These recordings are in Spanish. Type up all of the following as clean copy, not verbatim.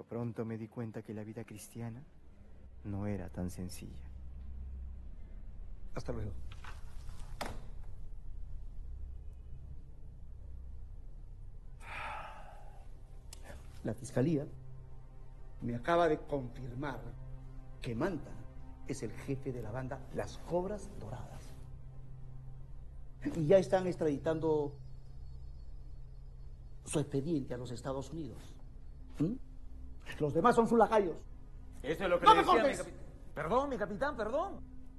Pero pronto me di cuenta que la vida cristiana no era tan sencilla. Hasta luego. La fiscalía me acaba de confirmar que Manta es el jefe de la banda Las Cobras Doradas. Y ya están extraditando su expediente a los Estados Unidos. ¿Mm? Los demás son sus lacayos. Eso es lo que ¡No le me decía cortes! mi capitán. Perdón, mi capitán, perdón.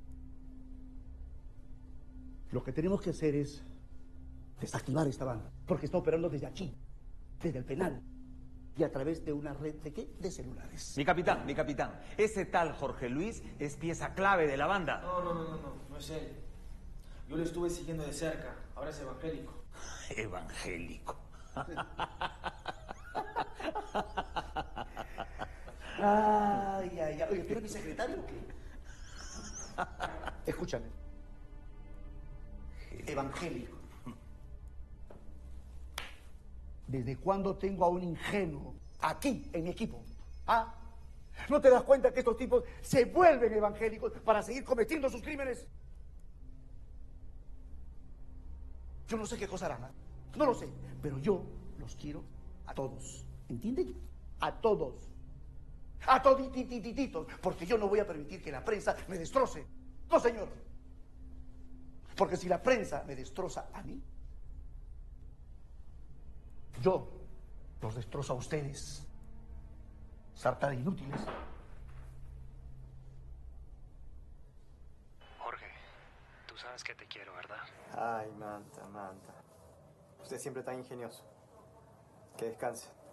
Lo que tenemos que hacer es desactivar esta banda, porque está operando desde aquí, desde el penal, y a través de una red de ¿qué? De celulares. Mi capitán, ese tal Jorge Luis es pieza clave de la banda. No es él. Yo lo estuve siguiendo de cerca, ahora es evangélico. Evangélico. Ay. Oye, ¿tú eres mi secretario o qué? Escúchame. Evangélico. ¿Desde cuándo tengo a un ingenuo aquí en mi equipo? ¿Ah? ¿No te das cuenta que estos tipos se vuelven evangélicos para seguir cometiendo sus crímenes? Yo no sé qué cosa harán, ¿eh? No lo sé, pero yo los quiero a todos, ¿entienden? A todos. A todititititos, porque yo no voy a permitir que la prensa me destroce. No, señor. Porque si la prensa me destroza a mí, yo los destrozo a ustedes. Sarta de inútiles. Jorge, tú sabes que te quiero, ¿verdad? Ay, Manta. Usted siempre tan ingenioso. Que descanse.